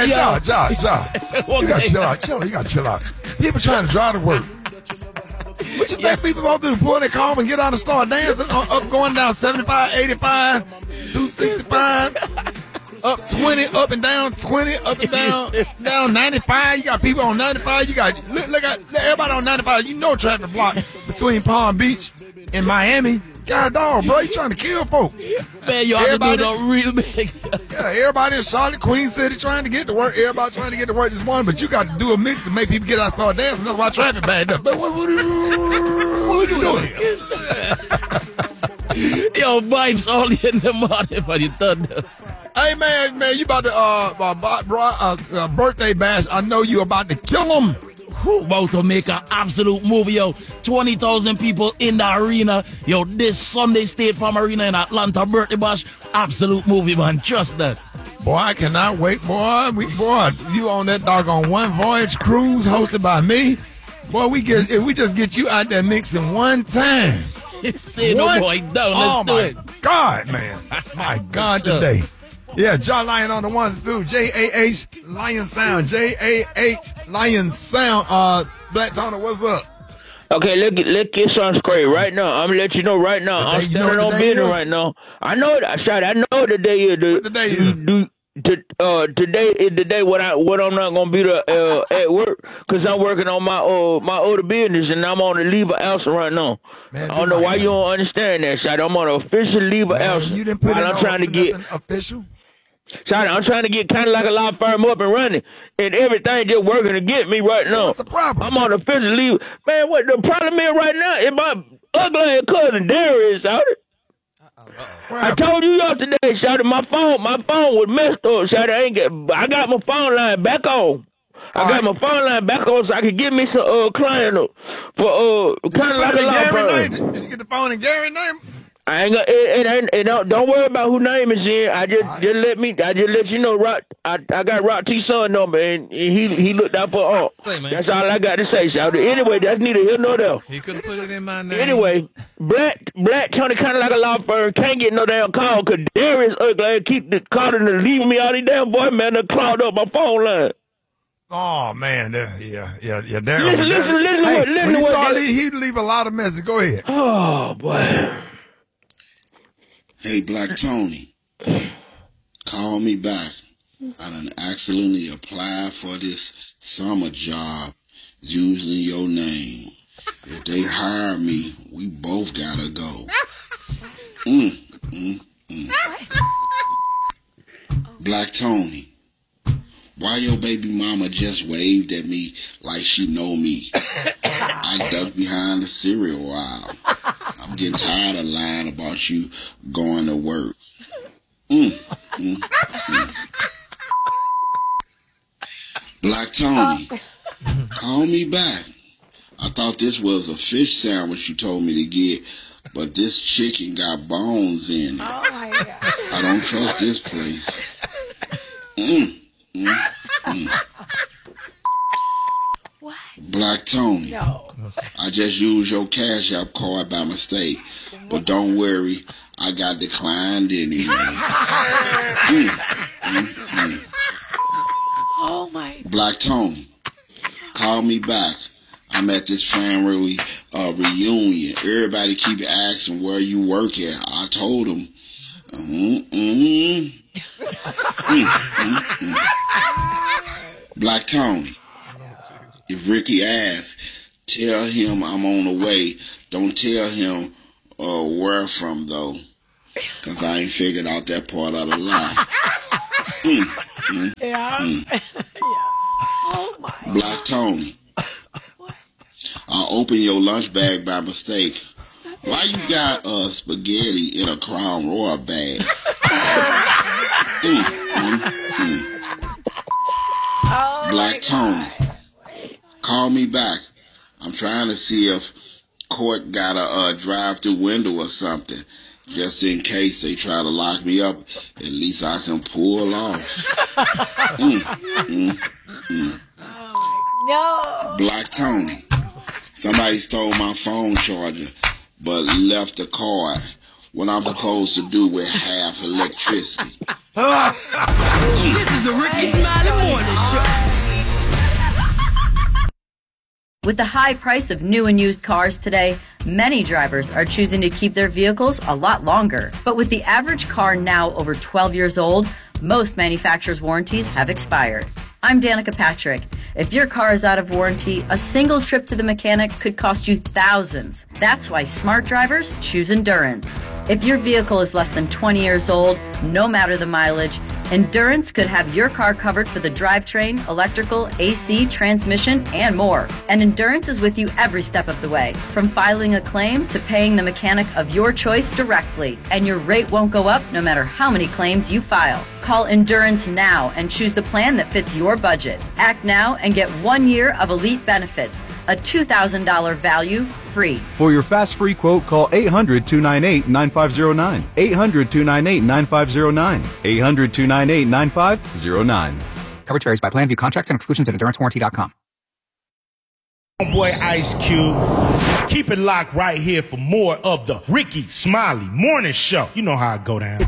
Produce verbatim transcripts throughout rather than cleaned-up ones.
man, John, John, John. You gotta chill out, chill out. You gotta chill out. People trying to drive to work. What you think people gonna do? Pull their car and get out and start dancing? Up, going down seventy-five, eighty-five, two sixty-five, up twenty, up and down twenty, up and down, down ninety-five. You got people on ninety-five. You got look, look at everybody on ninety-five. You know traffic block between Palm Beach and Miami. God dog, bro, you trying to kill folks. Man, you ought to do it real big. Yeah, everybody in Charlotte, Queen City trying to get to work. Everybody trying to get to work this morning, but you got to do a mix to make people get out and start dancing. That's why traffic backed up. But what, what, what, what are you doing? Yo, vibes all in the morning for the thunder. Hey, man, man, you about to, uh, uh, uh, uh birthday bash. I know you about to kill them. Who about to make an absolute movie, yo. twenty thousand people in the arena. Yo, this Sunday State Farm Arena in Atlanta, birthday bash. Absolute movie, man. Trust that. Boy, I cannot wait, boy. We, boy, you on that doggone One Voyage cruise hosted by me. Boy, we get if we just get you out there mixing one time. Say no, boy, no, let's oh, do my it. God, man. My God, Sure. today. Yeah, John Lion on the ones, too. J A H Lion Sound. J A H Lion Sound. Uh, Black Tony, what's up? Okay, let's get, let's get something straight right now. I'm gonna let you know right now. The I'm day- you know standing what on the day business is? right now. I know it. I shot. I know the day is. The, What the day is? Do, to, uh, today is the day when I when I'm not gonna be the, uh, at work because I'm working on my uh my other business and I'm on a leave of absence right now. Man, I don't do know right why you now. don't understand that, shot. I'm on an official leave of Man, absence. you didn't put while it I'm on trying to get. nothing official? Shot, I'm trying to get kind of like a law firm up and running, and everything just working to get me right now. What's the problem? I'm on official leave. Man, what the problem is right now is my ugly cousin Darius, shouted. I told you yesterday, shouted, my phone, my phone was messed up, shouted. I ain't get, I got my phone line back on. I All got right. my phone line back on so I could get me some uh, client uh, for uh kind of like a law firm. Did you get the phone in Gary's name? I ain't gonna, it, it ain't, it don't, don't worry about who name is in. I just, Right. just let me, I just let you know, Rock, I, I got Rock T son number, and he, he looked out for all. Say, man. That's all I got to say, shout. Anyway, that's neither here nor there. He couldn't put it in my name. Anyway, Black, Black Tony kind of like a law firm, can't get no damn call, cause Darius ugly keep the calling and leaving me out of damn boy, man, that clogged up my phone line. Oh, man. there- Yeah, yeah, yeah. Daryl. Listen, listen, listen Hey, what- listen when he what- started, leave, he'd leave a lot of messages. Go ahead. Oh, boy. Hey, Black Tony, call me back. I done accidentally applied for this summer job using your name. If they hire me, we both gotta go. Mm, mm, mm. Black Tony, why your baby mama just waved at me like she know me? I ducked behind the cereal aisle. I'm getting tired of lying about you going to work. Mm, mm, mm. Black Tony, call me back. I thought this was a fish sandwich you told me to get, but this chicken got bones in it. Oh my God. I don't trust this place. Mm, mm, mm. What? Black Tony, No. I just used your Cash App card by mistake, but don't worry, I got declined anyway. Mm, mm, mm. Oh my. Black Tony, call me back. I'm at this family uh, reunion. Everybody keep asking where you work at. I told them, mm, mm, mm, mm, mm. Black Tony, if Ricky asks, tell him I'm on the way. Don't tell him uh, where from, though, because I ain't figured out that part of the lie. Mm, mm, Yeah. mm. Oh my. Black Tony, I opened your lunch bag by mistake. Why you got uh, spaghetti in a Crown Royal bag? mm, mm, mm. Oh Black my Tony, God. call me back. I'm trying to see if court got a uh, drive-through window or something. Just in case they try to lock me up, at least I can pull off. Mm, mm, mm. No. Black Tony, somebody stole my phone charger, but left the card. What I'm supposed to do with half electricity? This is the Ricky Smiley Morning With the high price of new and used cars today, many drivers are choosing to keep their vehicles a lot longer. But with the average car now over twelve years old, most manufacturers' warranties have expired. I'm Danica Patrick. If your car is out of warranty, a single trip to the mechanic could cost you thousands. That's why smart drivers choose Endurance. If your vehicle is less than twenty years old, no matter the mileage, Endurance could have your car covered for the drivetrain, electrical, A C, transmission, and more. And Endurance is with you every step of the way, from filing a claim to paying the mechanic of your choice directly. And your rate won't go up no matter how many claims you file. Call Endurance now and choose the plan that fits your budget. Act now and get one year of elite benefits, a two thousand dollars value free. For your fast free quote, call eight hundred, two nine eight, nine five zero nine. eight hundred, two nine eight, nine five zero nine. eight hundred, two nine eight, nine five zero nine. Coverage varies by plan. View contracts and exclusions at endurance warranty dot com. Boy Ice Cube, keep it locked right here for more of the Ricky Smiley Morning Show. You know how I go down.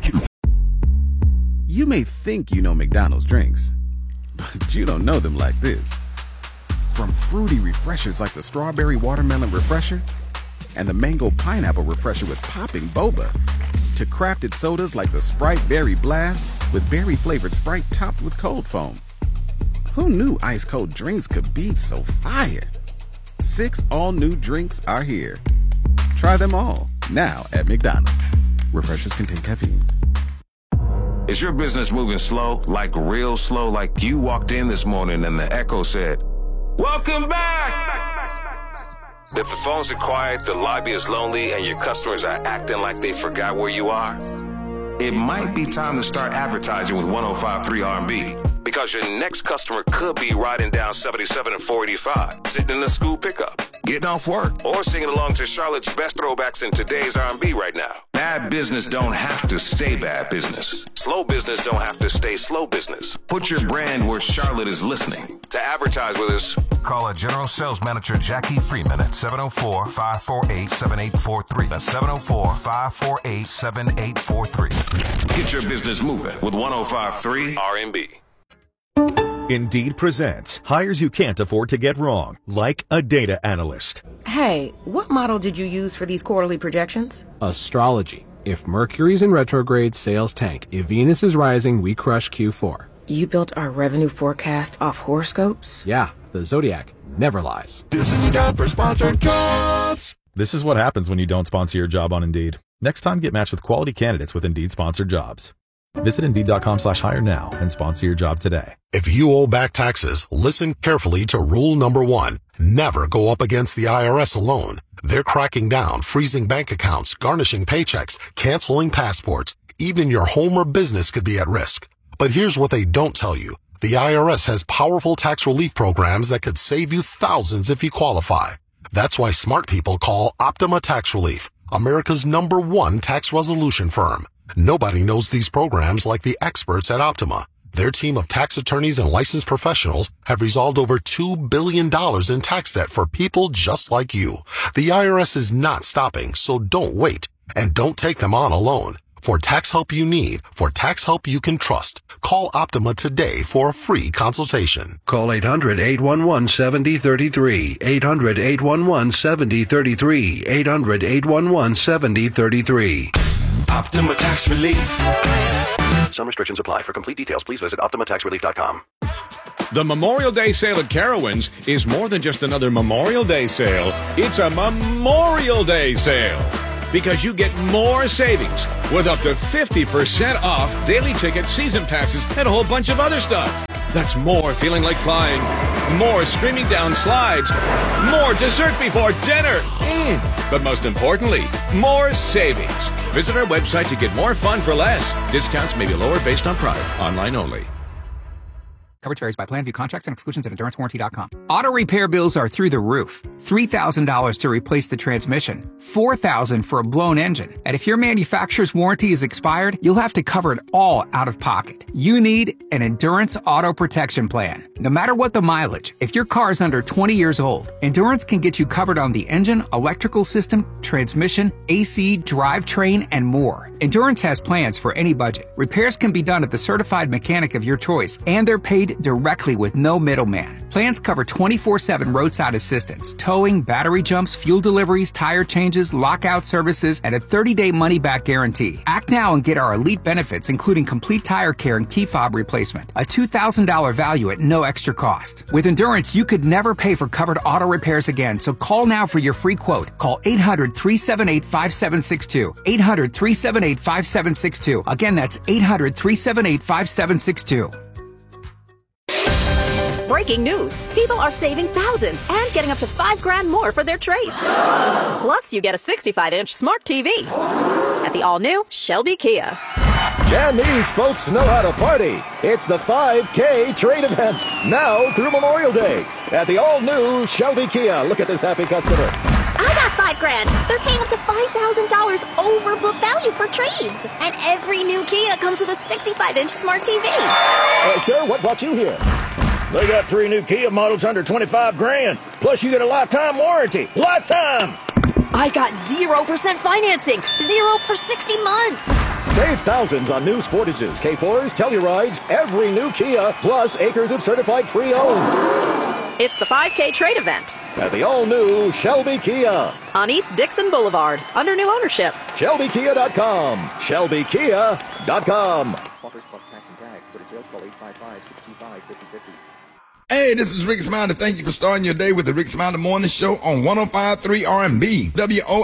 You may think you know McDonald's drinks, but you don't know them like this. From fruity refreshers like the Strawberry Watermelon Refresher and the Mango Pineapple Refresher with popping boba, to crafted sodas like the Sprite Berry Blast with berry-flavored Sprite topped with cold foam. Who knew ice-cold drinks could be so fire? Six all-new drinks are here. Try them all, now at McDonald's. Refreshers contain caffeine. Is your business moving slow, like real slow, like you walked in this morning and the echo said, "Welcome back"? If the phones are quiet, the lobby is lonely, and your customers are acting like they forgot where you are, it might be time to start advertising with one oh five point three R and B. Because your next customer could be riding down seventy-seven and four eighty-five, sitting in the school pickup, getting off work, or singing along to Charlotte's best throwbacks in today's R and B right now. Bad business don't have to stay bad business. Slow business don't have to stay slow business. Put your brand where Charlotte is listening. To advertise with us, call our General Sales Manager Jackie Freeman at seven oh four, five four eight, seven eight four three. That's seven oh four, five four eight, seven eight four three. Get your business moving with one oh five point three R and B. Indeed presents hires you can't afford to get wrong, like a data analyst. Hey, what model did you use for these quarterly projections? Astrology. If Mercury's in retrograde, sales tank. If Venus is rising, we crush Q four. You built our revenue forecast off horoscopes? Yeah, the Zodiac never lies. This is the time for sponsored jobs. This is what happens when you don't sponsor your job on Indeed. Next time, get matched with quality candidates with Indeed sponsored jobs. Visit Indeed.com slash hire now and sponsor your job today. If you owe back taxes, listen carefully to rule number one. Never go up against the I R S alone. They're cracking down, freezing bank accounts, garnishing paychecks, canceling passports. Even your home or business could be at risk. But here's what they don't tell you. The I R S has powerful tax relief programs that could save you thousands if you qualify. That's why smart people call Optima Tax Relief, America's number one tax resolution firm. Nobody knows these programs like the experts at Optima. Their team of tax attorneys and licensed professionals have resolved over two billion dollars in tax debt for people just like you. The I R S is not stopping, so don't wait. And don't take them on alone. For tax help you need, for tax help you can trust, call Optima today for a free consultation. Call eight hundred, eight one one, seven oh three three. eight hundred, eight one one, seven oh three three. eight hundred, eight one one, seven oh three three. Optima Tax Relief. Some restrictions apply. For complete details, please visit optima tax relief dot com. The Memorial Day sale at Carowinds is more than just another Memorial Day sale. It's a Memorial Day sale. Because you get more savings with up to fifty percent off daily tickets, season passes, and a whole bunch of other stuff. That's more feeling like flying, more screaming down slides, more dessert before dinner, mm. but most importantly, more savings. Visit our website to get more fun for less. Discounts may be lower based on product. Online only. Coverage varies by plan. View contracts and exclusions at endurance warranty dot com. Auto repair bills are through the roof. three thousand dollars to replace the transmission. four thousand dollars for a blown engine. And if your manufacturer's warranty is expired, you'll have to cover it all out of pocket. You need an Endurance Auto Protection Plan. No matter what the mileage, if your car is under twenty years old, Endurance can get you covered on the engine, electrical system, transmission, A C, drivetrain, and more. Endurance has plans for any budget. Repairs can be done at the certified mechanic of your choice, and they're paid directly with no middleman. Plans cover twenty-four seven roadside assistance, towing, battery jumps, fuel deliveries, tire changes, lockout services, and a thirty-day money-back guarantee. Act now and get our elite benefits, including complete tire care and key fob replacement. A two thousand dollars value at no extra cost. With Endurance, you could never pay for covered auto repairs again, so call now for your free quote. Call eight hundred, three seven eight, five seven six two. eight hundred, three seven eight, five seven six two. Again, that's eight hundred, three seven eight, five seven six two. Breaking news. People are saving thousands and getting up to five grand more for their trades. Plus, you get a sixty-five inch smart T V at the all-new Shelby Kia. Janese folks know how to party. It's the five K trade event, now through Memorial Day at the all-new Shelby Kia. Look at this happy customer. I got five grand. They're paying up to five thousand dollars over book value for trades. And every new Kia comes with a sixty-five inch smart T V. Uh, sir, what brought you here? They got three new Kia models under twenty-five grand. Plus, you get a lifetime warranty. Lifetime! I got zero percent financing. Zero for sixty months. Save thousands on new Sportages, K fours, Tellurides, every new Kia, plus acres of certified pre-owned. It's the five K trade event at the all-new Shelby Kia on East Dixon Boulevard, under new ownership. Shelby Kia dot com. Shelby Kia dot com. Hey, this is Rick Smiley. Thank you for starting your day with the Rick Smiley Morning Show on one oh five point three R and B. W O